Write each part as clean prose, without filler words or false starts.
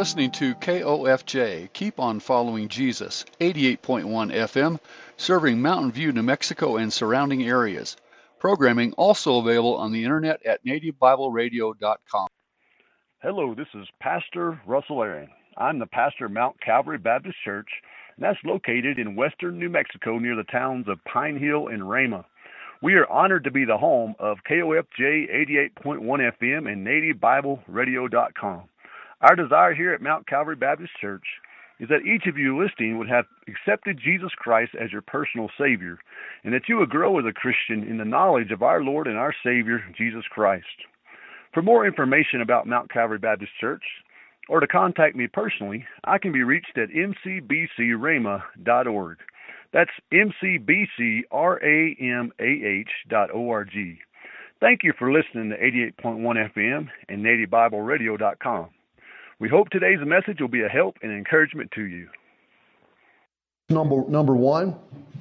listening to KOFJ, Keep on Following Jesus, 88.1 FM, serving Mountain View, New Mexico and surrounding areas. Programming also available on the internet at nativebibleradio.com. Hello, this is Pastor Russell Aaron. I'm the pastor of Mount Calvary Baptist Church, and that's located in western New Mexico near the towns of Pine Hill and Rama. We are honored to be the home of KOFJ 88.1 FM and nativebibleradio.com. Our desire here at Mount Calvary Baptist Church is that each of you listening would have accepted Jesus Christ as your personal Savior, and that you would grow as a Christian in the knowledge of our Lord and our Savior, Jesus Christ. For more information about Mount Calvary Baptist Church, or to contact me personally, I can be reached at mcbcramah.org. That's mcbcramah.org. Thank you for listening to 88.1 FM and nativebibleradio.com. We hope today's message will be a help and encouragement to you. Number 1,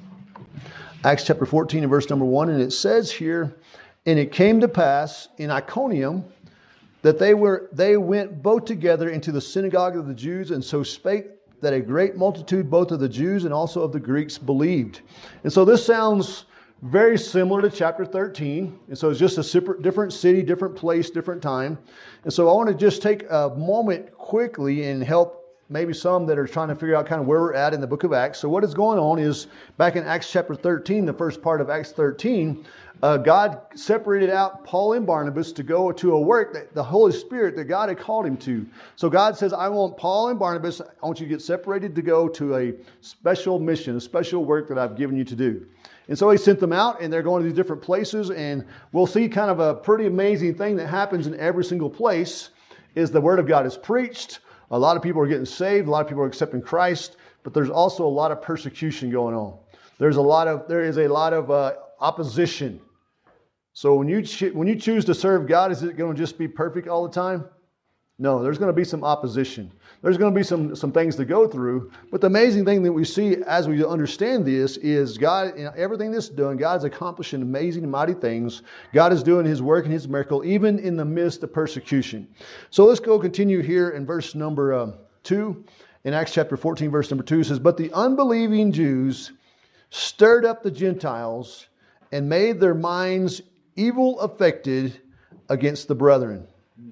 Acts chapter 14 and verse number 1, and it says here, "And it came to pass in Iconium that they went both together into the synagogue of the Jews, and so spake that a great multitude both of the Jews and also of the Greeks believed." And so this sounds very similar to chapter 13. And so it's just a different city, different place, different time. And so I want to just take a moment quickly and help maybe some that are trying to figure out kind of where we're at in the book of Acts. So what is going on is back in Acts chapter 13, the first part of Acts 13, God separated out Paul and Barnabas to go to a work that the Holy Spirit that God had called him to. So God says, I want Paul and Barnabas, I want you to get separated to go to a special mission, a special work that I've given you to do. And so he sent them out, and they're going to these different places, and we'll see kind of a pretty amazing thing that happens in every single place is the Word of God is preached. A lot of people are getting saved. A lot of people are accepting Christ, but there's also a lot of persecution going on. There is a lot of opposition. So when you choose to serve God, is it going to just be perfect all the time? No, there's going to be some opposition. There's going to be some things to go through. But the amazing thing that we see as we understand this is God, everything that's done, God's accomplishing amazing and mighty things. God is doing His work and His miracle, even in the midst of persecution. So let's go continue here in verse number 2. In Acts chapter 14, verse number 2, it says, "But the unbelieving Jews stirred up the Gentiles and made their minds evil affected against the brethren."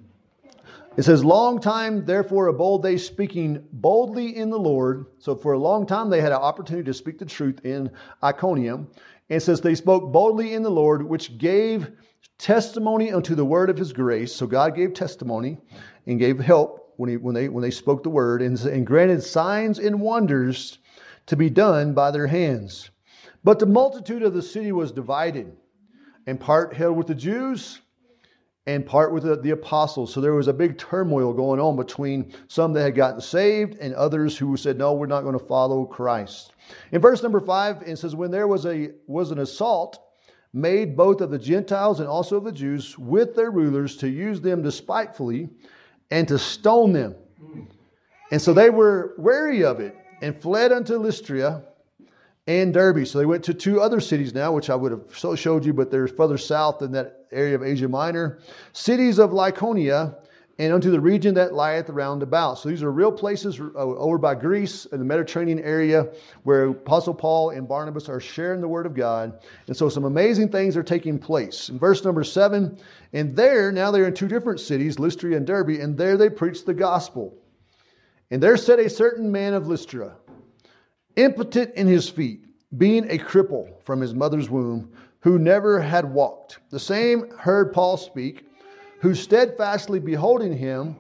It says, "Long time, therefore, abode they, speaking boldly in the Lord." So for a long time, they had an opportunity to speak the truth in Iconium. And it says, "They spoke boldly in the Lord, which gave testimony unto the word of His grace." So God gave testimony and gave help when they spoke the word, and granted signs and wonders to be done by their hands. But the multitude of the city was divided, and part held with the Jews, and part with the apostles. So there was a big turmoil going on between some that had gotten saved and others who said, no, we're not going to follow Christ. In verse number 5, it says, "When there was an assault made both of the Gentiles and also of the Jews with their rulers to use them despitefully and to stone them. And so they were wary of it and fled unto Lystra and Derbe." So they went to 2 other cities now, which I would have showed you, but they're further south in that area of Asia Minor. "Cities of Lycaonia, and unto the region that lieth round about." So these are real places over by Greece and the Mediterranean area where Apostle Paul and Barnabas are sharing the Word of God. And so some amazing things are taking place. In verse number 7, "And there, now they're in 2 different cities, Lystra and Derbe, and there they preached the gospel. And there sat a certain man of Lystra, impotent in his feet, being a cripple from his mother's womb, who never had walked. The same heard Paul speak, who steadfastly beholding him,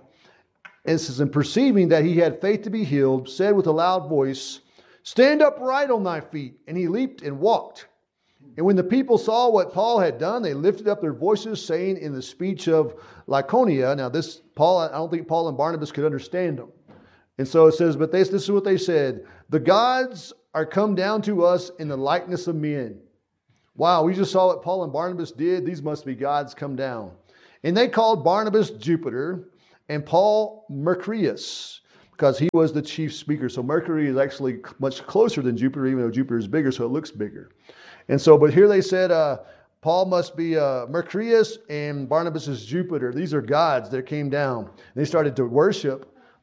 and perceiving that he had faith to be healed, said with a loud voice, Stand upright on thy feet. And he leaped and walked. And when the people saw what Paul had done, they lifted up their voices, saying in the speech of Lycaonia." Now this, Paul, I don't think Paul and Barnabas could understand them. And so it says, but this is what they said, "The gods are come down to us in the likeness of men." Wow, we just saw what Paul and Barnabas did. These must be gods come down. "And they called Barnabas Jupiter and Paul Mercurius, because he was the chief speaker." So Mercury is actually much closer than Jupiter, even though Jupiter is bigger, so it looks bigger. And so, but here they said, Paul must be Mercurius and Barnabas is Jupiter. These are gods that came down. And they started to worship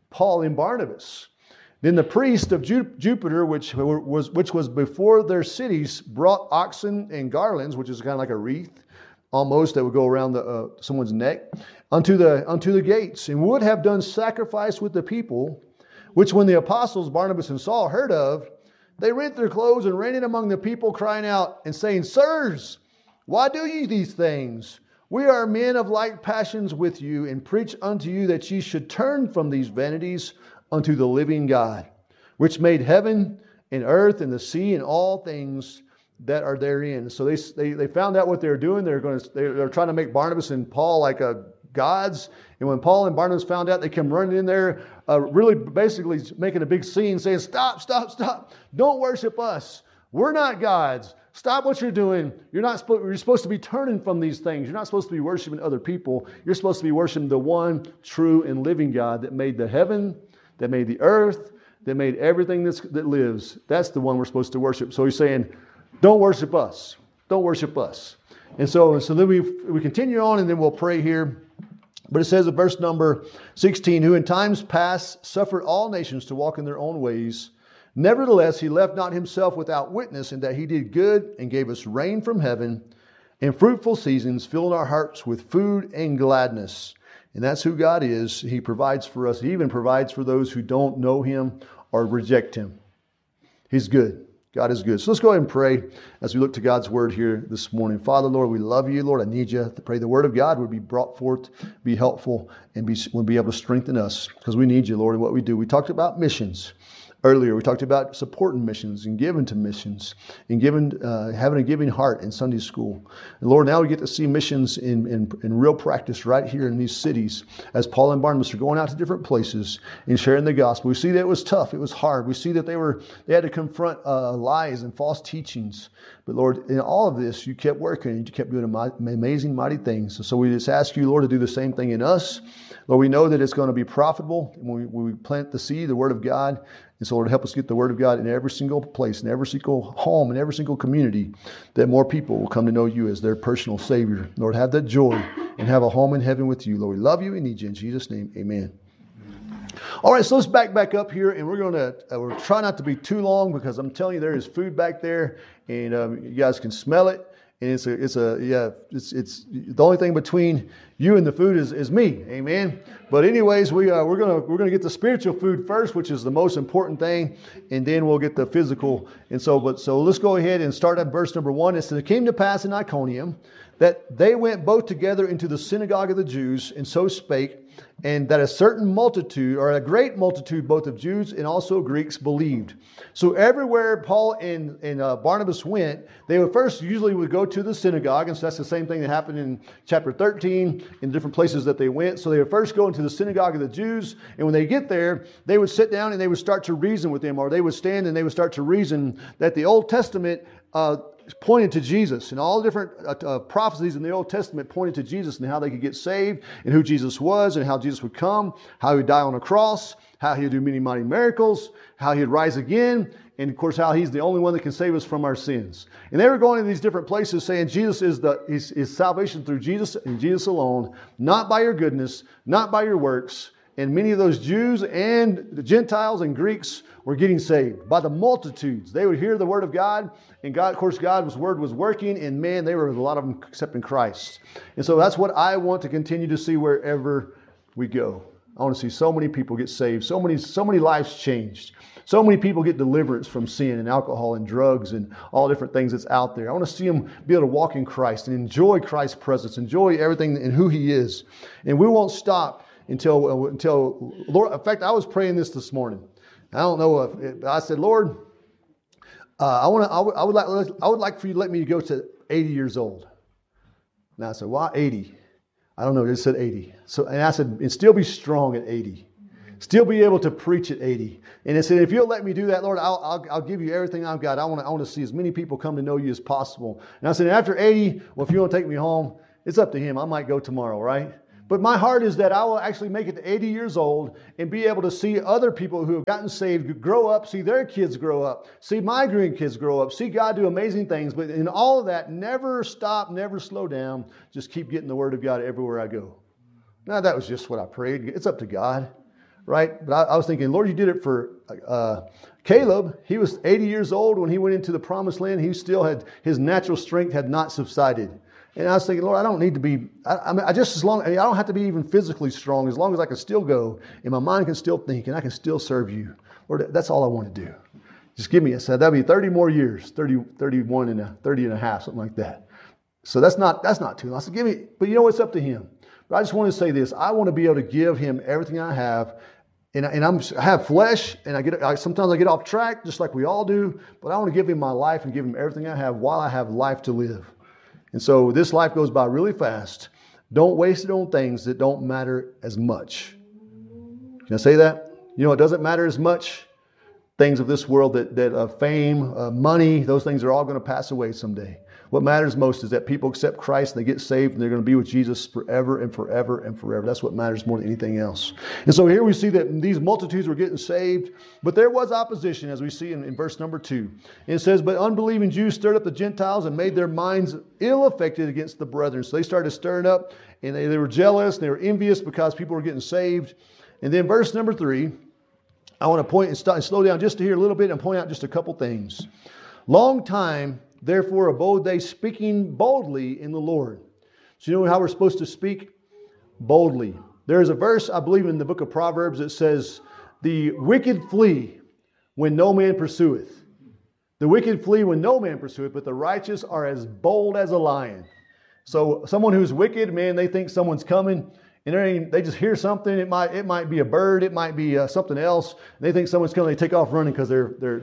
Paul and Barnabas. Then the priest of Jupiter, which was before their cities, brought oxen and garlands, which is kind of like a wreath, almost, that would go around someone's neck, unto the gates, and would have done sacrifice with the people, which when the apostles Barnabas and Saul heard of, they rent their clothes and ran in among the people, crying out and saying, Sirs, why do ye these things? We are men of like passions with you, and preach unto you that ye should turn from these vanities unto the living God, which made heaven and earth and the sea and all things that are therein. So they found out what they were doing. They're trying to make Barnabas and Paul like gods. And when Paul and Barnabas found out, they came running in there, really basically making a big scene, saying, Stop, stop, stop. Don't worship us. We're not gods. Stop what you're doing. You're supposed to be turning from these things. You're not supposed to be worshiping other people. You're supposed to be worshiping the one true and living God that made the heaven, that made the earth, that made everything that lives. That's the one we're supposed to worship. So he's saying, don't worship us. Don't worship us. And so then we continue on, and then we'll pray here. But it says in verse number 16, who in times past suffered all nations to walk in their own ways. Nevertheless, he left not himself without witness, in that he did good and gave us rain from heaven and fruitful seasons, filling our hearts with food and gladness. And that's who God is. He provides for us. He even provides for those who don't know him or reject him. He's good. God is good. So let's go ahead and pray as we look to God's word here this morning. Father, Lord, we love you. Lord, I need you to pray the word of God would be brought forth, be helpful, and would be able to strengthen us, because we need you, Lord, in what we do. We talked about missions earlier. We talked about supporting missions and giving to missions and having a giving heart in Sunday school. And Lord, now we get to see missions in real practice right here in these cities as Paul and Barnabas are going out to different places and sharing the gospel. We see that it was tough. It was hard. We see that they had to confront lies and false teachings. But Lord, in all of this, you kept working. You kept doing amazing, mighty things. So we just ask you, Lord, to do the same thing in us. Lord, we know that it's going to be profitable when we plant the seed, the word of God. And so, Lord, help us get the word of God in every single place, in every single home, in every single community, that more people will come to know you as their personal Savior. Lord, have that joy and have a home in heaven with you. Lord, we love you and need you. In Jesus' name, amen. All right, so let's back up here, and we're going to we'll try not to be too long, because I'm telling you, there is food back there, and you guys can smell it. And it's the only thing between you and the food is me, amen. But anyways, we're gonna get the spiritual food first, which is the most important thing, and then we'll get the physical. And so let's go ahead and start at verse number 1. It says, "It came to pass in Iconium that they went both together into the synagogue of the Jews, and so spake, and that a certain multitude, or a great multitude, both of Jews and also Greeks, believed." So everywhere Paul and Barnabas went, they would first usually go to the synagogue. And so that's the same thing that happened in chapter 13 in different places that they went. So they would first go into the synagogue of the Jews. And when they get there, they would sit down and they would start to reason with them, or they would stand and they would start to reason that the Old Testament pointed to Jesus, and all the different prophecies in the Old Testament pointed to Jesus and how they could get saved, and who Jesus was, and how Jesus would come, how he would die on a cross, how he would do many mighty miracles, how he would rise again, and of course how he's the only one that can save us from our sins. And they were going to these different places saying Jesus is salvation through Jesus and Jesus alone, not by your goodness, not by your works. And many of those Jews and the Gentiles and Greeks were getting saved by the multitudes. They would hear the word of God, and God, of course, God's word was working, and man, there were a lot of them accepting Christ. And so that's what I want to continue to see wherever we go. I want to see so many people get saved, so many lives changed, so many people get deliverance from sin and alcohol and drugs and all different things that's out there. I want to see them be able to walk in Christ and enjoy Christ's presence, enjoy everything and who he is. And we won't stop until Lord. In fact, I was praying this morning. I don't know if I said, Lord, I would like for you to let me go to 80 years old. And I said, why 80? I don't know. It just said 80. And I said, and still be strong at 80. Still be able to preach at 80. And I said, if you'll let me do that, Lord, I'll give you everything I've got. I want to see as many people come to know you as possible. And I said, after 80, well, if you want to take me home, it's up to him. I might go tomorrow, right? But my heart is that I will actually make it to 80 years old and be able to see other people who have gotten saved grow up, see their kids grow up, see my grandkids grow up, see God do amazing things. But in all of that, never stop, never slow down. Just keep getting the word of God everywhere I go. Now, that was just what I prayed. It's up to God. right? But I was thinking, Lord, you did it for Caleb. He was 80 years old when he went into the promised land. He still had, his natural strength had not subsided. And I was thinking, Lord, I don't need to be, I don't have to be even physically strong, as long as I can still go and my mind can still think and I can still serve you. Lord, that's all I want to do. Just give me a set. That'd be 30 more years, 31 and 30 and a half, something like that. So that's not too long. So give me, but you know, it's up to him. But I just want to say this. I want to be able to give him everything I have. And I have flesh, and sometimes I get off track, just like we all do. But I want to give him my life and give him everything I have while I have life to live. And so this life goes by really fast. Don't waste it on things that don't matter as much. Can I say that? You know, it doesn't matter as much. Things of this world that fame, money, those things are all going to pass away someday. What matters most is that people accept Christ and they get saved and they're going to be with Jesus forever and forever and forever. That's what matters more than anything else. And so here we see that these multitudes were getting saved, but there was opposition, as we see in verse number 2. And it says, but unbelieving Jews stirred up the Gentiles and made their minds ill affected against the brethren. So they started stirring up, and they were jealous and they were envious because people were getting saved. And then verse number 3, I want to point and slow down just to hear a little bit and point out just a couple things. Long time, therefore, abode they speaking boldly in the Lord. So you know how we're supposed to speak? Boldly. There is a verse, I believe, in the book of Proverbs that says, the wicked flee when no man pursueth. The wicked flee when no man pursueth, but the righteous are as bold as a lion. So someone who's wicked, man, they think someone's coming. And they just hear something. It might be a bird. It might be something else. And they think someone's coming. They take off running because they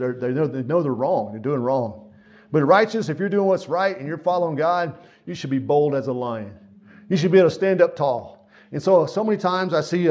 know they're wrong. They're doing wrong. But righteous, if you're doing what's right and you're following God, you should be bold as a lion. You should be able to stand up tall. And so many times I see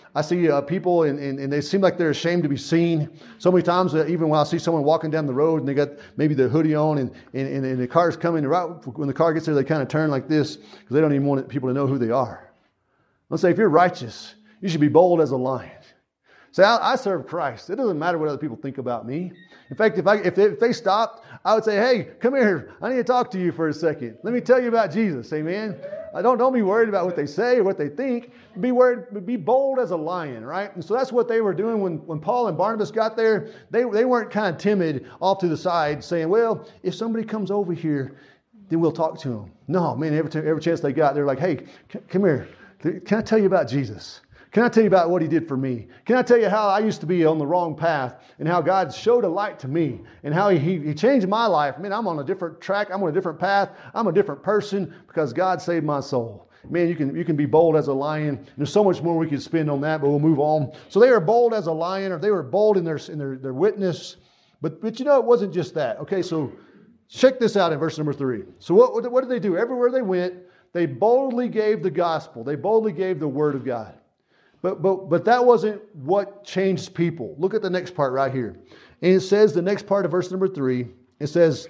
people and they seem like they're ashamed to be seen. So many times, even when I see someone walking down the road and they got maybe the hoodie on and the car's coming, right when the car gets there, they kind of turn like this because they don't even want people to know who they are. Let's say if you're righteous, you should be bold as a lion. Say, I serve Christ. It doesn't matter what other people think about me. In fact, if they stopped, I would say, hey, come here. I need to talk to you for a second. Let me tell you about Jesus. Amen. Don't be worried about what they say or what they think. Be bold as a lion, right? And so that's what they were doing when Paul and Barnabas got there. They weren't kind of timid off to the side saying, well, if somebody comes over here, then we'll talk to them. No, man, every chance they got, they're like, hey, come here. Can I tell you about Jesus? Can I tell you about what he did for me? Can I tell you how I used to be on the wrong path and how God showed a light to me and how he changed my life? Man, I'm on a different track. I'm on a different path. I'm a different person because God saved my soul. Man, you can be bold as a lion. There's so much more we could spend on that, but we'll move on. So they were bold as a lion, or they were bold in their witness. But you know, it wasn't just that. Okay, so check this out in verse number 3. So what did they do? Everywhere they went, they boldly gave the gospel. They boldly gave the word of God. But that wasn't what changed people. Look at the next part right here. And it says, the next part of verse number 3, it says,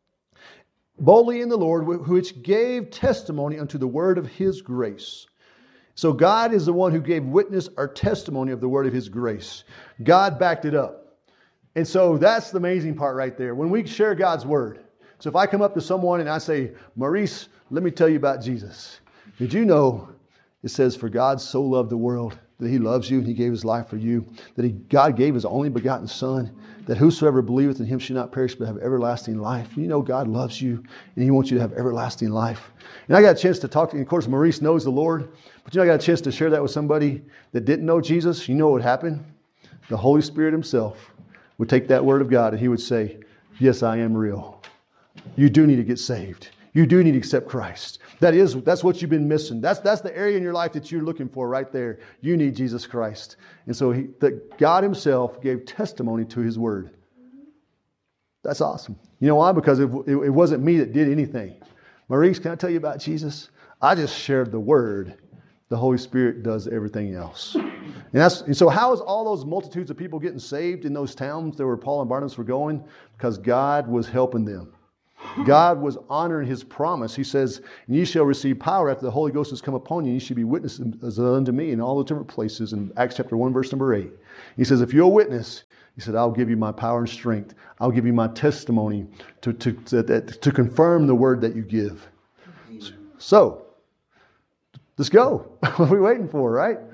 boldly in the Lord, which gave testimony unto the word of his grace. So God is the one who gave witness or testimony of the word of his grace. God backed it up. And so that's the amazing part right there. When we share God's word. So if I come up to someone and I say, Maurice, let me tell you about Jesus. Did you know it says, for God so loved the world that he loves you and he gave his life for you, that God gave his only begotten son, that whosoever believeth in him should not perish but have everlasting life. You know God loves you and he wants you to have everlasting life. And I got a chance to talk to you. Of course, Maurice knows the Lord, but you know, I got a chance to share that with somebody that didn't know Jesus. You know what would happen? The Holy Spirit himself would take that word of God and he would say, yes, I am real. You do need to get saved. You do need to accept Christ. That's what you've been missing. That's the area in your life that you're looking for right there. You need Jesus Christ. And so God himself gave testimony to his word. That's awesome. You know why? Because it wasn't me that did anything. Maurice, can I tell you about Jesus? I just shared the word. The Holy Spirit does everything else. And so how is all those multitudes of people getting saved in those towns that where Paul and Barnabas were going? Because God was helping them. God was honoring his promise. He says, and ye shall receive power after the Holy Ghost has come upon you. You shall be witnesses unto me in all the different places in Acts chapter 1, verse number 8. He says, if you're a witness, he said, I'll give you my power and strength. I'll give you my testimony to confirm the word that you give. So, let's go. What are we waiting for, right?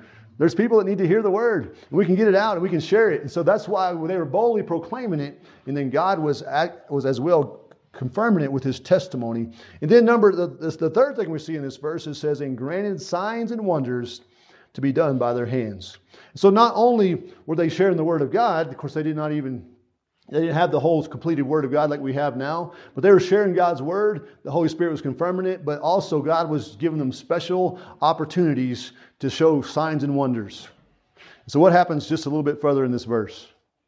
There's people that need to hear the word. And we can get it out and we can share it. And so that's why they were boldly proclaiming it. And then God was as well confirming it with his testimony. And then the third thing we see in this verse, it says, and granted signs and wonders to be done by their hands. So not only were they sharing the word of God, of course they didn't have the whole completed word of God like we have now, but they were sharing God's word. The Holy Spirit was confirming it, but also God was giving them special opportunities to show signs and wonders. So what happens just a little bit further in this verse?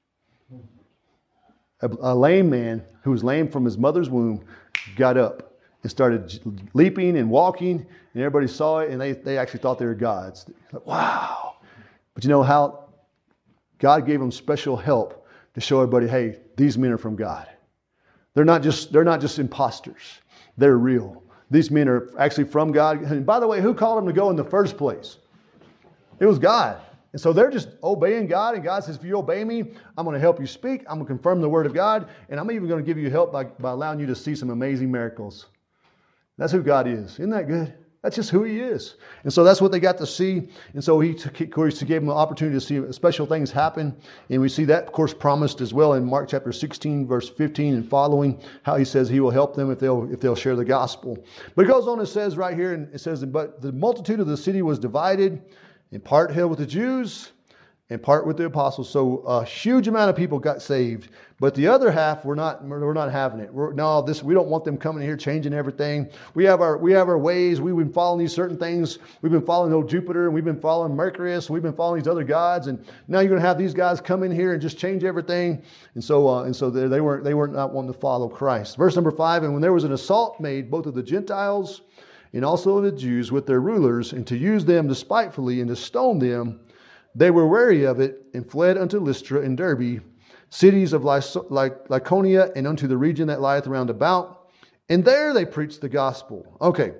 A lame man who was lame from his mother's womb got up and started leaping and walking, and everybody saw it, and they actually thought they were gods. Like, wow. But you know how God gave them special help to show everybody, hey, these men are from God. They're not just imposters. They're real. These men are actually from God. And by the way, who called them to go in the first place? It was God. And so they're just obeying God, and God says, if you obey me, I'm going to help you speak. I'm going to confirm the word of God, and I'm even going to give you help by allowing you to see some amazing miracles. That's who God is. Isn't that good? That's just who he is. And so that's what they got to see. And so he gave them the opportunity to see special things happen. And we see that, of course, promised as well in Mark chapter 16, verse 15 and following, how he says he will help them if they'll share the gospel. But it goes on and says right here, and it says, but the multitude of the city was divided, in part held with the Jews, and part with the apostles. So a huge amount of people got saved, but the other half we're not having it. We don't want them coming here changing everything. We have our ways. We've been following these certain things. We've been following old Jupiter, and we've been following Mercurius. We've been following these other gods, and now you're going to have these guys come in here and just change everything. And so they weren't not wanting to follow Christ. Verse number 5. And when there was an assault made both of the Gentiles and also of the Jews with their rulers, and to use them despitefully and to stone them, they were wary of it, and fled unto Lystra and Derbe, cities of Lycaonia, and unto the region that lieth round about. And there they preached the gospel. Okay.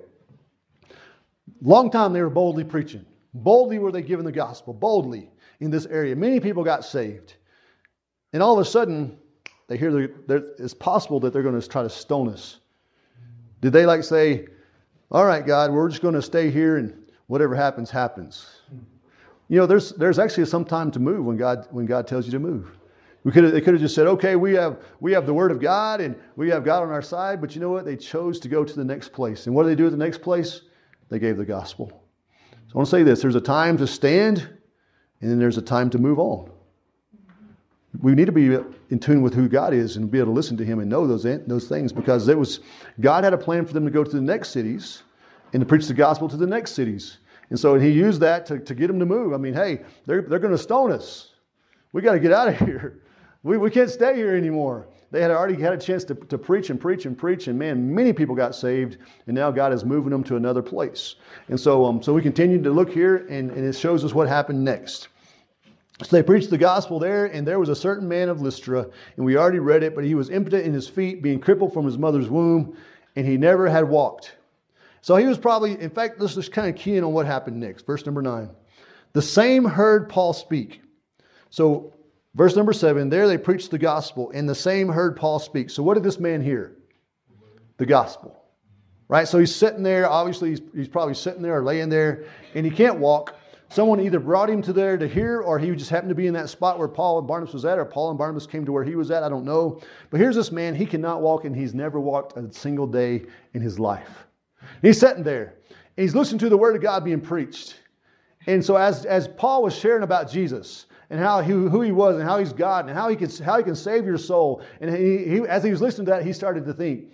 Long time they were boldly preaching. Boldly were they giving the gospel. Boldly in this area. Many people got saved. And all of a sudden, they hear it's possible that they're going to try to stone us. Did they say, all right, God, we're just going to stay here, and whatever happens, happens. You know, there's actually some time to move when God tells you to move. They could have just said, okay, we have the word of God, and we have God on our side, but you know what? They chose to go to the next place. And what do they do at the next place? They gave the gospel. So I want to say this. There's a time to stand, and then there's a time to move on. We need to be in tune with who God is and be able to listen to him and know those things, because God had a plan for them to go to the next cities and to preach the gospel to the next cities. And so he used that to get them to move. I mean, hey, they're going to stone us. We got to get out of here. We can't stay here anymore. They had already had a chance to preach and preach and preach, and man, many people got saved, and now God is moving them to another place. And so we continued to look here, and it shows us what happened next. So they preached the gospel there, and there was a certain man of Lystra, and we already read it, but he was impotent in his feet, being crippled from his mother's womb, and he never had walked. So he was probably, in fact, let's just kind of key in on what happened next. Verse number 9. The same heard Paul speak. So verse number 7, there they preached the gospel, and the same heard Paul speak. So what did this man hear? The gospel. Right? So he's sitting there, obviously he's probably sitting there or laying there, and he can't walk. Someone either brought him to there to hear, or he just happened to be in that spot where Paul and Barnabas was at, or Paul and Barnabas came to where he was at. I don't know. But here's this man, he cannot walk, and he's never walked a single day in his life. He's sitting there, and he's listening to the word of God being preached. And so as Paul was sharing about Jesus and who he was and how he's God and how he can save your soul, and as he was listening to that, he started to think,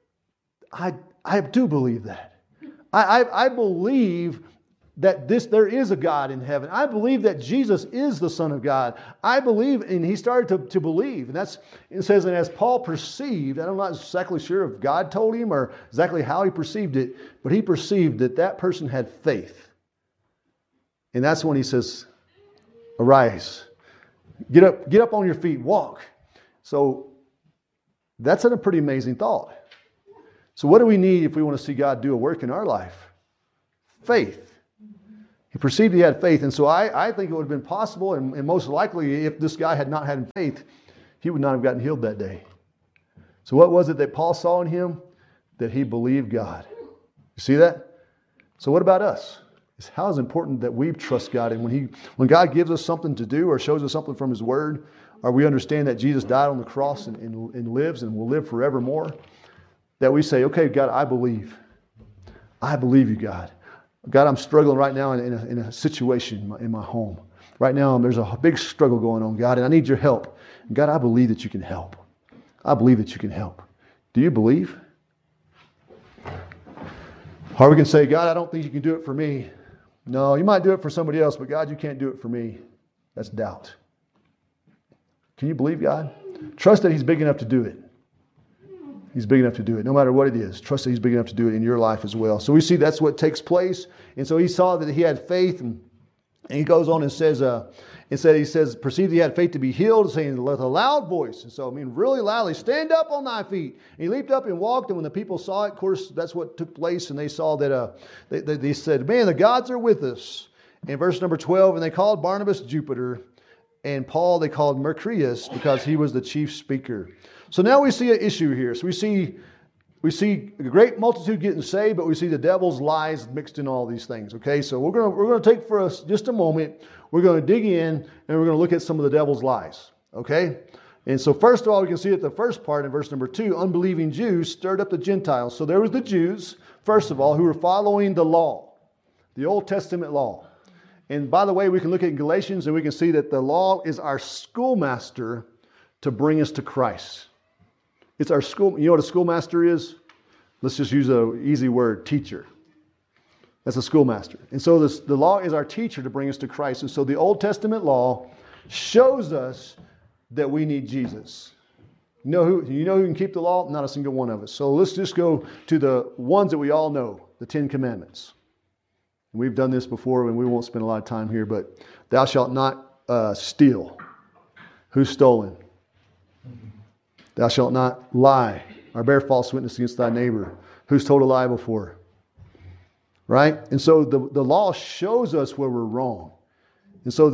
I do believe that. I believe that there is a God in heaven. I believe that Jesus is the Son of God. I believe, and he started to believe. And it says, and as Paul perceived, I'm not exactly sure if God told him or exactly how he perceived it, but he perceived that person had faith. And that's when he says, arise, get up on your feet, walk. So that's a pretty amazing thought. So what do we need if we want to see God do a work in our life? Faith. He perceived he had faith. And so I think it would have been possible, and most likely if this guy had not had faith, he would not have gotten healed that day. So what was it that Paul saw in him? That he believed God. You see that? So what about us? Is how is important that we trust God. And when God gives us something to do or shows us something from His Word, or we understand that Jesus died on the cross and lives and will live forevermore, that we say, okay, God, I believe. I believe you, God. God, I'm struggling right now in a situation in my home. Right now, there's a big struggle going on, God, and I need your help. And God, I believe that you can help. I believe that you can help. Do you believe? Or we can say, God, I don't think you can do it for me. No, you might do it for somebody else, but God, you can't do it for me. That's doubt. Can you believe God? Trust that He's big enough to do it. He's big enough to do it, no matter what it is. Trust that He's big enough to do it in your life as well. So we see that's what takes place. And so he saw that he had faith, and he goes on and says, perceived he had faith to be healed, saying with a loud voice. And so, really loudly, stand up on thy feet. And he leaped up and walked, and when the people saw it, of course, that's what took place, and they saw that, they said, man, the gods are with us. In verse number 12, and they called Barnabas Jupiter, and Paul they called Mercurius, because he was the chief speaker. So now we see an issue here. So we see a great multitude getting saved, but we see the devil's lies mixed in all these things. Okay, so we're going to take for us just a moment. We're going to dig in, and we're going to look at some of the devil's lies. Okay, and so first of all, we can see at the first part in verse number 2, unbelieving Jews stirred up the Gentiles. So there was the Jews, first of all, who were following the law, the Old Testament law. And by the way, we can look at Galatians, and we can see that the law is our schoolmaster to bring us to Christ. It's our school. You know what a schoolmaster is? Let's just use an easy word, teacher. That's a schoolmaster. And so the law is our teacher to bring us to Christ. And so the Old Testament law shows us that we need Jesus. You know who can keep the law? Not a single one of us. So let's just go to the ones that we all know, the 10 Commandments. We've done this before, and we won't spend a lot of time here, but thou shalt not steal. Who's stolen? Thou shalt not lie or bear false witness against thy neighbor. Who's told a lie before? Right? And so the law shows us where we're wrong. And so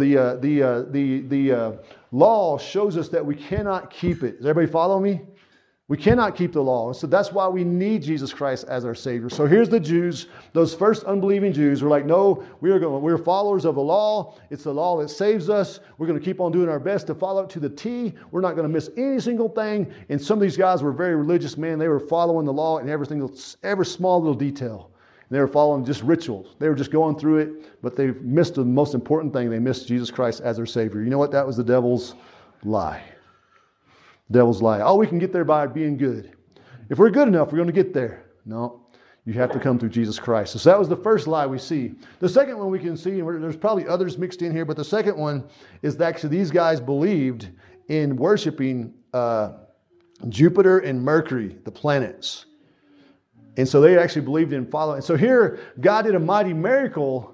the law shows us that we cannot keep it. Does everybody follow me? We cannot keep the law. So that's why we need Jesus Christ as our Savior. So here's the Jews, those first unbelieving Jews were like, no, we're followers of the law. It's the law that saves us. We're going to keep on doing our best to follow it to the T. We're not going to miss any single thing. And some of these guys were very religious men. They were following the law in every small little detail. And they were following just rituals. They were just going through it, but they missed the most important thing. They missed Jesus Christ as their Savior. You know what? That was the devil's lie. Devil's lie. Oh, we can get there by being good. If we're good enough, we're going to get there. No, you have to come through Jesus Christ. So that was the first lie we see. The second one we can see, and there's probably others mixed in here, but the second one is that actually these guys believed in worshiping Jupiter and Mercury, the planets. And so they actually believed in following. And so here, God did a mighty miracle.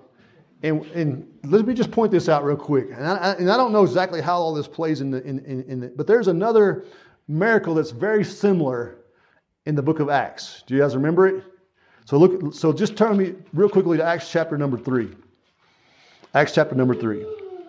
And let me just point this out real quick. And I don't know exactly how all this plays but there's another miracle that's very similar in the book of Acts. Do you guys remember it? So just turn me real quickly to Acts chapter number 3. Acts chapter number 3.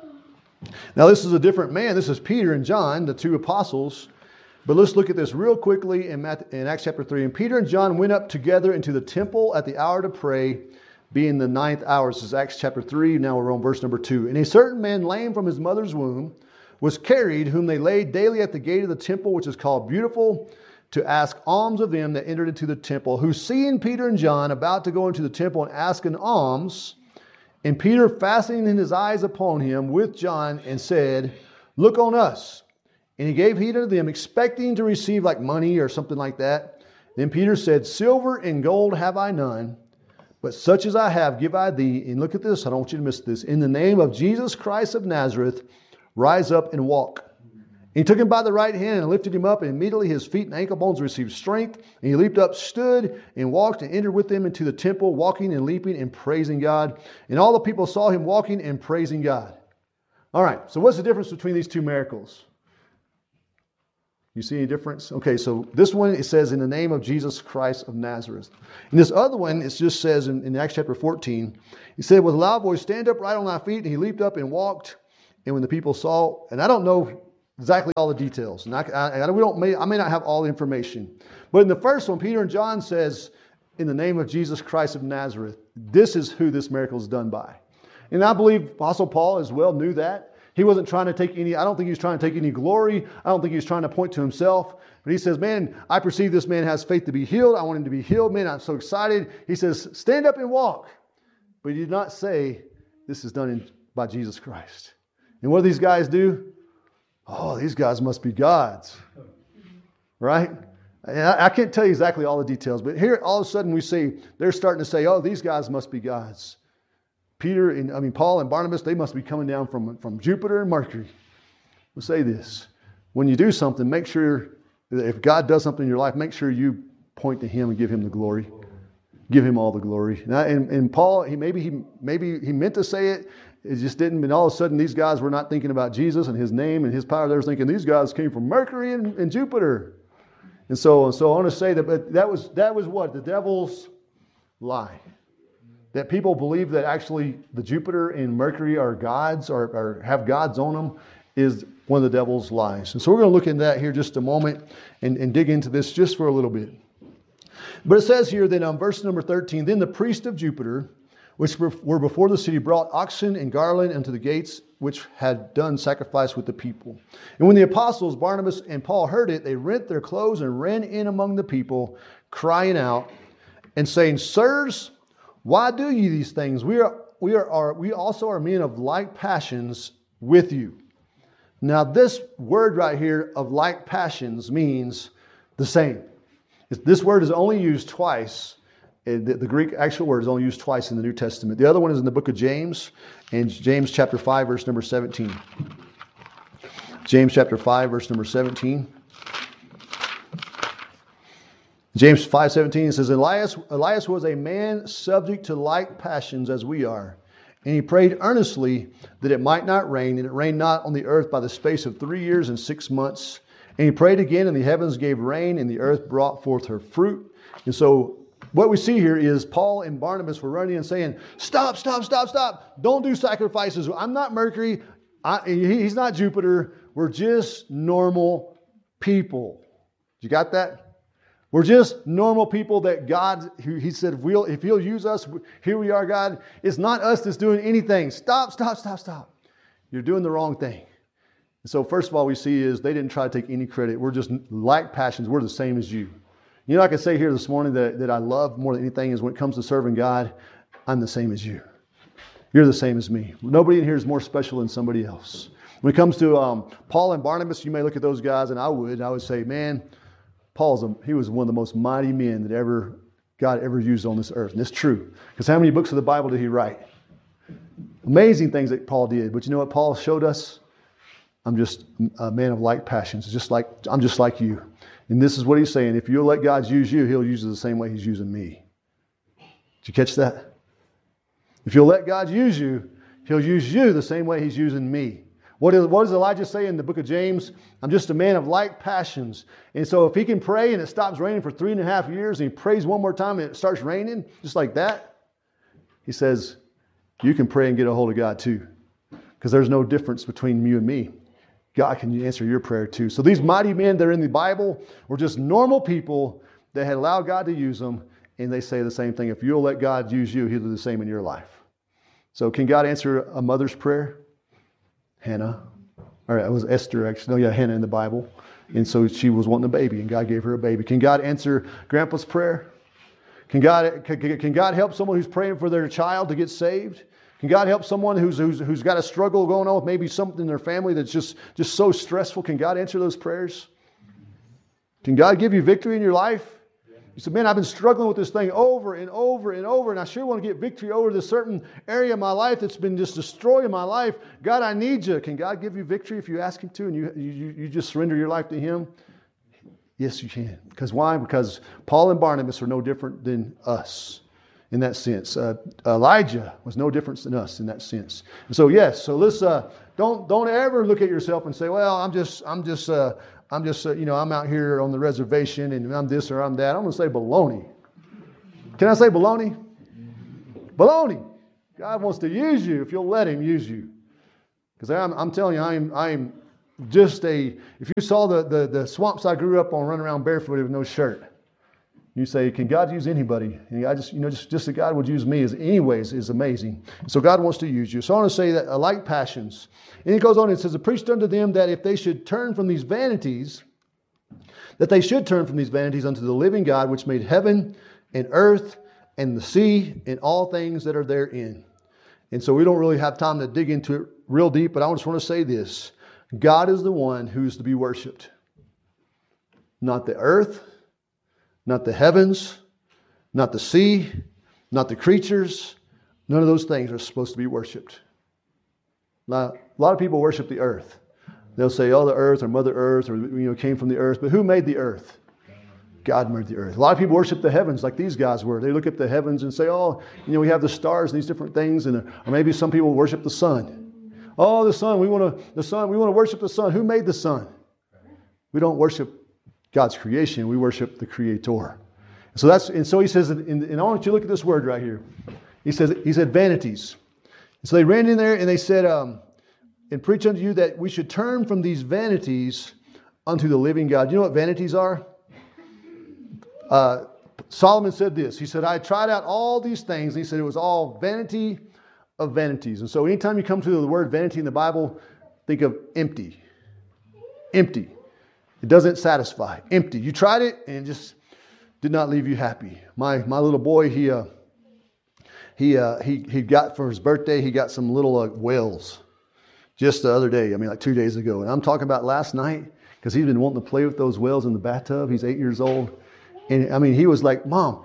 Now this is a different man. This is Peter and John, the two apostles. But let's look at this real quickly in Acts chapter 3. And Peter and John went up together into the temple at the hour to pray, being the 9th hour. This is Acts chapter 3. Now we're on verse number 2. And a certain man lame from his mother's womb was carried, whom they laid daily at the gate of the temple, which is called Beautiful, to ask alms of them that entered into the temple, who seeing Peter and John about to go into the temple and ask an alms, and Peter fastening his eyes upon him with John, and said, look on us. And he gave heed unto them, expecting to receive like money or something like that. Then Peter said, silver and gold have I none, but such as I have give I thee. And look at this, I don't want you to miss this. In the name of Jesus Christ of Nazareth, rise up and walk. And he took him by the right hand and lifted him up, and immediately his feet and ankle bones received strength. And he leaped up, stood, and walked, and entered with them into the temple, walking and leaping and praising God. And all the people saw him walking and praising God. All right, so what's the difference between these two miracles? You see any difference? Okay, so this one, it says, in the name of Jesus Christ of Nazareth. And this other one, it just says in Acts chapter 14, he said, with a loud voice, stand up right on thy feet. And he leaped up and walked. And when the people saw, and I don't know exactly all the details, and I may not have all the information. But in the first one, Peter and John says, in the name of Jesus Christ of Nazareth. This is who this miracle is done by. And I believe Apostle Paul as well knew that. He wasn't trying to take any, I don't think he was trying to take any glory. I don't think he was trying to point to himself. But he says, man, I perceive this man has faith to be healed. I want him to be healed. Man, I'm so excited. He says, stand up and walk. But he did not say, this is done by Jesus Christ. And what do these guys do? Oh, these guys must be gods. Right? And I can't tell you exactly all the details, but here all of a sudden we see, they're starting to say, oh, these guys must be gods. Paul and Barnabas, they must be coming down from Jupiter and Mercury. We'll say this. When you do something, make sure that if God does something in your life, make sure you point to Him and give Him the glory. Give Him all the glory. And Paul, maybe he meant to say it. It just didn't. And all of a sudden, these guys were not thinking about Jesus and His name and His power. They were thinking these guys came from Mercury and Jupiter. And so I want to say that that was what? The devil's lie. That people believe that actually the Jupiter and Mercury are gods or have gods on them is one of the devil's lies. And so we're going to look into that here just a moment and dig into this just for a little bit. But it says here that on verse number 13, then the priest of Jupiter, which were before the city, brought oxen and garland unto the gates, which had done sacrifice with the people. And when the apostles, Barnabas and Paul, heard it, they rent their clothes and ran in among the people, crying out and saying, sirs, why do ye these things? We also are men of like passions with you. Now this word right here of like passions means the same. This word is only used twice. The Greek actual word is only used twice in the New Testament. The other one is in the book of James, in James chapter 5, verse number 17. James chapter 5, verse number 17. James 5:17 says, Elias was a man subject to like passions as we are. And he prayed earnestly that it might not rain, and it rained not on the earth by the space of 3 years and 6 months. And he prayed again, and the heavens gave rain, and the earth brought forth her fruit. And so what we see here is Paul and Barnabas were running and saying, stop. Don't do sacrifices. I'm not Mercury. He's not Jupiter. We're just normal people. You got that? We're just normal people that God, He said, if He'll use us, here we are, God. It's not us that's doing anything. Stop. You're doing the wrong thing. And so first of all we see is they didn't try to take any credit. We're just like passions. We're the same as you. You know, I can say here this morning that I love more than anything is when it comes to serving God, I'm the same as you. You're the same as me. Nobody in here is more special than somebody else. When it comes to Paul and Barnabas, you may look at those guys, and I would say, man, he was one of the most mighty men that God ever used on this earth. And it's true. Because how many books of the Bible did he write? Amazing things that Paul did. But you know what Paul showed us? I'm just a man of like passions. I'm just like you. And this is what he's saying. If you'll let God use you, He'll use you the same way He's using me. Did you catch that? If you'll let God use you, He'll use you the same way He's using me. What does Elijah say in the book of James? I'm just a man of like passions. And so if he can pray and it stops raining for 3.5 years and he prays one more time and it starts raining, just like that, he says, you can pray and get a hold of God too. Because there's no difference between you and me. God can answer your prayer too. So these mighty men that are in the Bible were just normal people that had allowed God to use them. And they say the same thing. If you'll let God use you, He'll do the same in your life. So can God answer a mother's prayer? Hannah. All right, it was Esther actually. No, yeah, Hannah in the Bible. And so she was wanting a baby and God gave her a baby. Can God answer Grandpa's prayer? Can God help someone who's praying for their child to get saved? Can God help someone who's got a struggle going on with maybe something in their family that's just so stressful? Can God answer those prayers? Can God give you victory in your life? You said, man, I've been struggling with this thing over and over and over, and I sure want to get victory over this certain area of my life that's been just destroying my life. God, I need you. Can God give you victory if you ask Him to and you just surrender your life to Him? Yes, you can. Because why? Because Paul and Barnabas are no different than us in that sense. Elijah was no different than us in that sense. And so, yes, so let's don't ever look at yourself and say, well, I'm out here on the reservation and I'm this or I'm that. I'm going to say baloney. Can I say baloney? Baloney. God wants to use you if you'll let Him use you. Because I'm telling you, I'm just if you saw the swamps I grew up on running around barefooted with no shirt, You say, can God use anybody? And I just that God would use me is amazing. So God wants to use you. So I want to say that like passions. And it goes on, it says, "I preached unto them that if they should turn from these vanities, unto the living God, which made heaven and earth and the sea and all things that are therein." And so we don't really have time to dig into it real deep, but I just want to say this. God is the one who's to be worshiped. Not the earth, not the heavens, not the sea, not the creatures. None of those things are supposed to be worshiped. Now, a lot of people worship the earth. They'll say, oh, the earth or Mother Earth or came from the earth. But who made the earth? God made the earth. A lot of people worship the heavens like these guys were. They look at the heavens and say, oh, we have the stars and these different things. Or maybe some people worship the sun. Oh, the sun. We want to worship the sun. Who made the sun? We don't worship God's creation. We worship the Creator. So he says, and I want you to look at this word right here. He said vanities. So they ran in there and they said, and preach unto you that we should turn from these vanities unto the living God. You know what vanities are? Solomon said this. He said, I tried out all these things. And he said it was all vanity of vanities. And so anytime you come to the word vanity in the Bible, think of empty. Empty. It doesn't satisfy. Empty. You tried it and it just did not leave you happy. My little boy, he got for his birthday, he got some little whales just the other day. like 2 days ago. And I'm talking about last night because he's been wanting to play with those whales in the bathtub. He's 8 years old. And he was like, Mom,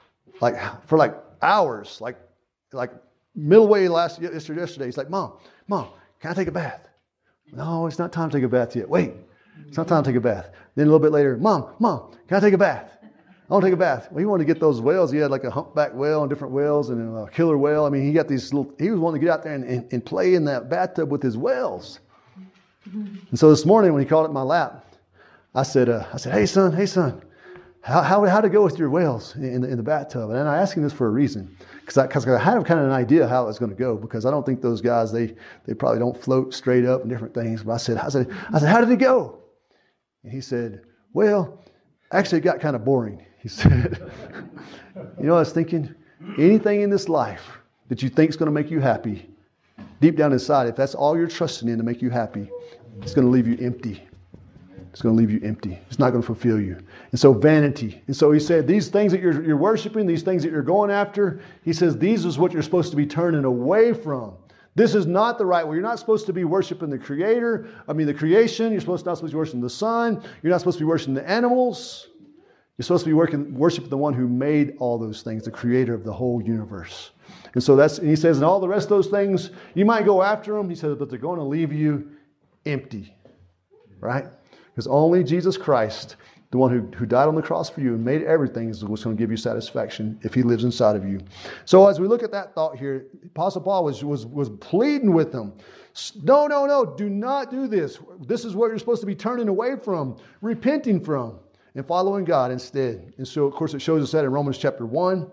for hours, like middle way yesterday. He's like, Mom, can I take a bath? No, it's not time to take a bath yet. Wait. It's not time to take a bath. Then a little bit later, Mom, can I take a bath? I want to take a bath. Well, he wanted to get those whales. He had like a humpback whale and different whales and a killer whale. He got he was wanting to get out there and play in that bathtub with his whales. And so this morning when he called at my lap, I said, hey son, how'd it go with your whales in the bathtub? And I asked him this for a reason. Because I had kind of an idea how it was going to go, because I don't think those guys, they probably don't float straight up and different things. But I said, how did it go? And he said, well, actually it got kind of boring. He said, you know what I was thinking? Anything in this life that you think is going to make you happy, deep down inside, if that's all you're trusting in to make you happy, it's going to leave you empty. It's going to leave you empty. It's not going to fulfill you. And so vanity. And so he said, these things that you're worshiping, these things that you're going after, he says, these is what you're supposed to be turning away from. This is not the right way. You're not supposed to be worshiping the Creator. the creation. You're not supposed to be worshiping the sun. You're not supposed to be worshiping the animals. You're supposed to be worshiping the one who made all those things, the Creator of the whole universe. And so and he says, and all the rest of those things, you might go after them. He says, but they're going to leave you empty. Right? Because only Jesus Christ, the one who died on the cross for you and made everything, is what's going to give you satisfaction if he lives inside of you. So as we look at that thought here, Apostle Paul was pleading with them. No, do not do this. This is what you're supposed to be turning away from, repenting from, and following God instead. And so, of course, it shows us that in Romans chapter 1.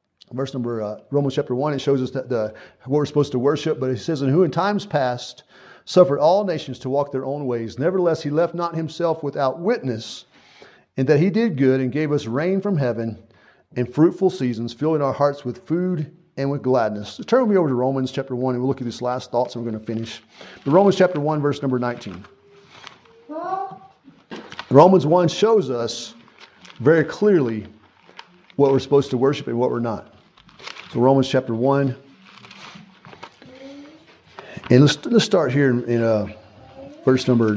Romans chapter 1, it shows us that what we're supposed to worship. But it says, and who in times past suffered all nations to walk their own ways. Nevertheless, he left not himself without witness, and that he did good and gave us rain from heaven and fruitful seasons, filling our hearts with food and with gladness. So turn with me over to Romans chapter 1, and we'll look at these last thoughts, and we're going to finish. But Romans chapter 1, verse number 19. Romans 1 shows us very clearly what we're supposed to worship and what we're not. So Romans chapter 1. And let's start here in verse number.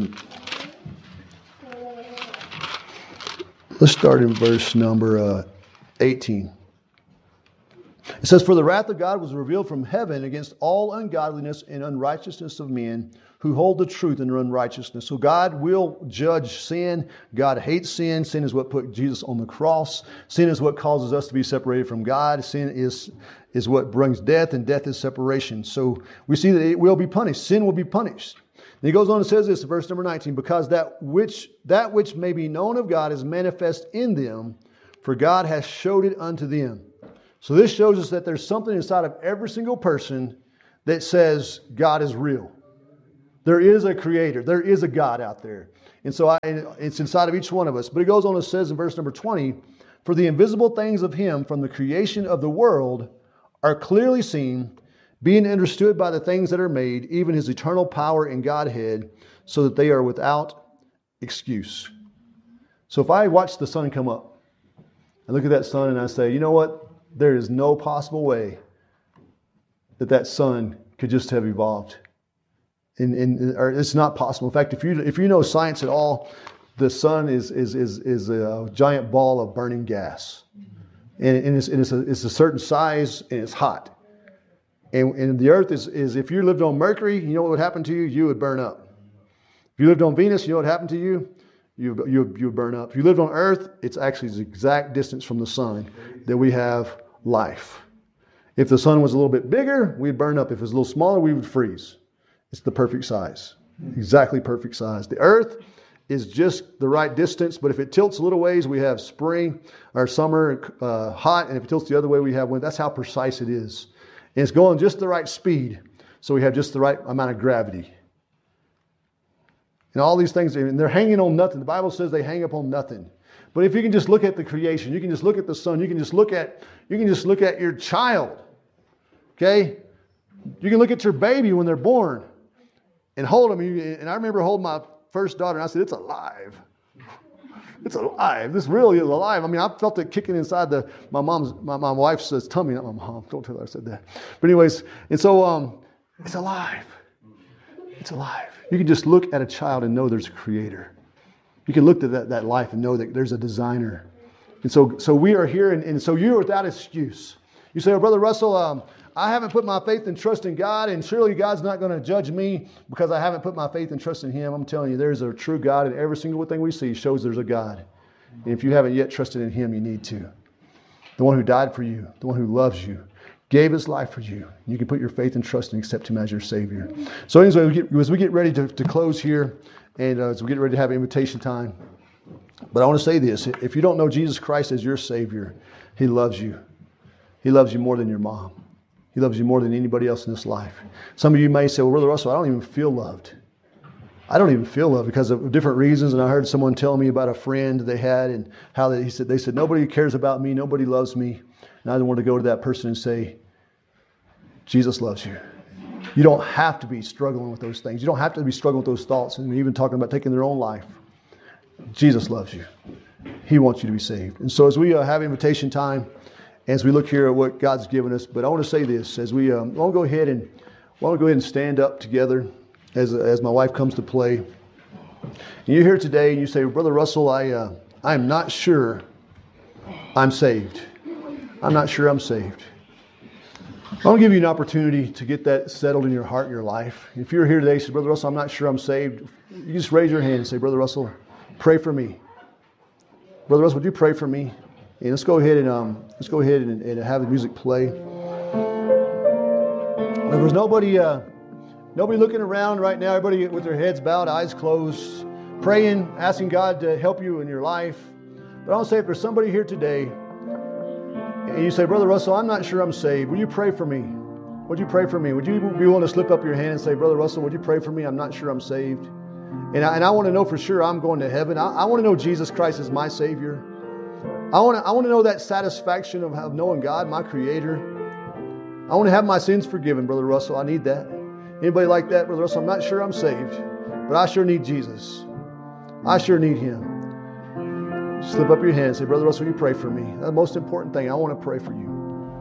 Let's start in verse number 18. It says, "For the wrath of God was revealed from heaven against all ungodliness and unrighteousness of men who hold the truth in their unrighteousness." So God will judge sin. God hates sin. Sin is what put Jesus on the cross. Sin is what causes us to be separated from God. Sin is what brings death, and death is separation. So we see that it will be punished. Sin will be punished. And he goes on and says this in verse number 19, "Because that which may be known of God is manifest in them, for God has showed it unto them." So this shows us that there's something inside of every single person that says God is real. There is a creator. There is a God out there. And so it's inside of each one of us. But it goes on and says in verse number 20, For the invisible things of him from the creation of the world are clearly seen, being understood by the things that are made, even his eternal power and Godhead, so that they are without excuse. So if I watch the sun come up, I look at that sun and I say, you know what? There is no possible way that sun could just have evolved. Or it's not possible. In fact, if you know science at all, the sun is a giant ball of burning gas, and it's a certain size and it's hot. And the Earth is if you lived on Mercury, you know what would happen to you? You would burn up. If you lived on Venus, you know what happened to you? You would burn up. If you lived on Earth, it's actually the exact distance from the sun that we have life. If the sun was a little bit bigger, we'd burn up. If it was a little smaller, we would freeze. It's the perfect size. Exactly perfect size. The Earth is just the right distance, but if it tilts a little ways, we have spring or summer hot, and if it tilts the other way, we have winter. That's how precise it is. And it's going just the right speed, so we have just the right amount of gravity. And all these things, and they're hanging on nothing. The Bible says they hang upon nothing. But if you can just look at the creation, you can just look at the sun, you can just look at your child. Okay? You can look at your baby when they're born and hold them. And I remember holding my first daughter and I said, it's alive. It's alive. This really is alive. I mean, I felt it kicking inside my wife's tummy. Not my mom. Don't tell her I said that. But anyways, and so it's alive. It's alive. You can just look at a child and know there's a creator. You can look at that life and know that there's a designer. And so we are here, and so you're without excuse. You say, oh, Brother Russell, I haven't put my faith and trust in God, and surely God's not going to judge me because I haven't put my faith and trust in Him. I'm telling you, there's a true God, and every single thing we see shows there's a God. And if you haven't yet trusted in Him, you need to. The one who died for you, the one who loves you, gave His life for you. You can put your faith and trust and accept Him as your Savior. So anyway, as we get ready to close here, and as we get ready to have invitation time, but I want to say this. If you don't know Jesus Christ as your Savior, He loves you. He loves you more than your mom. He loves you more than anybody else in this life. Some of you may say, well, Brother Russell, I don't even feel loved. I don't even feel loved because of different reasons. And I heard someone tell me about a friend they had and how they said, nobody cares about me. Nobody loves me. And I want to go to that person and say, Jesus loves you. You don't have to be struggling with those things. You don't have to be struggling with those thoughts and even talking about taking their own life. Jesus loves you. He wants you to be saved. And so as we have invitation time, as we look here at what God's given us, but I want to say this, as we want to go ahead and stand up together as my wife comes to play. And you're here today and you say, Brother Russell, I am not sure I'm saved. I'm not sure I'm saved. I want to give you an opportunity to get that settled in your heart and your life. If you're here today and say, Brother Russell, I'm not sure I'm saved, you just raise your hand and say, Brother Russell, pray for me. Brother Russell, would you pray for me? And let's go ahead and have the music play. If there's nobody looking around right now, everybody with their heads bowed, eyes closed, praying, asking God to help you in your life. But I want to say, if there's somebody here today and you say, Brother Russell, I'm not sure I'm saved, will you pray for me? Would you pray for me? Would you be willing to slip up your hand and say, Brother Russell, would you pray for me? I'm not sure I'm saved. And I want to know for sure I'm going to heaven. I want to know Jesus Christ is my Savior. I want to know that satisfaction of knowing God, my Creator. I want to have my sins forgiven, Brother Russell. I need that. Anybody like that, Brother Russell? I'm not sure I'm saved, but I sure need Jesus. I sure need Him. Slip up your hand and say, Brother Russell, will you pray for me? That's the most important thing. I want to pray for you.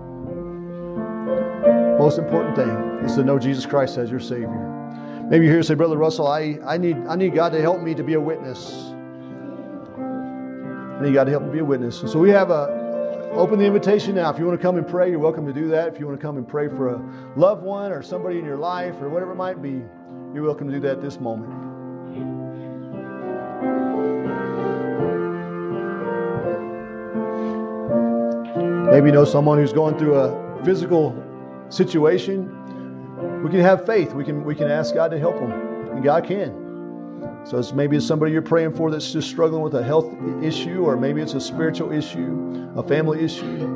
Most important thing is to know Jesus Christ as your Savior. Maybe you're here and say, Brother Russell, I need God to help me to be a witness. I need God to help me be a witness. And so we have open the invitation now. If you want to come and pray, you're welcome to do that. If you want to come and pray for a loved one or somebody in your life or whatever it might be, you're welcome to do that at this moment. Maybe you know someone who's going through a physical situation. We can have faith. We can ask God to help them, and God can. So maybe it's somebody you're praying for that's just struggling with a health issue, or maybe it's a spiritual issue, a family issue.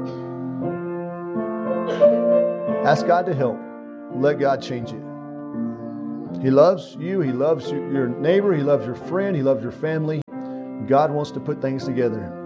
Ask God to help. Let God change it. He loves you. He loves your neighbor. He loves your friend. He loves your family. God wants to put things together.